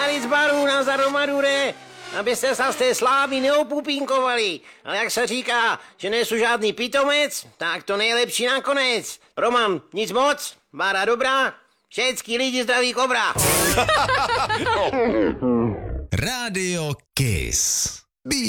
Naric baru na zaromadure, abyste se z té slávy neopupínkovali. Ale jak se říká, že nejsou žádný pitomec, tak to nejlepší nakonec. Roman, nic moc, Bára dobrá, všetky lidi zdraví Kobra. Rádio Kiss.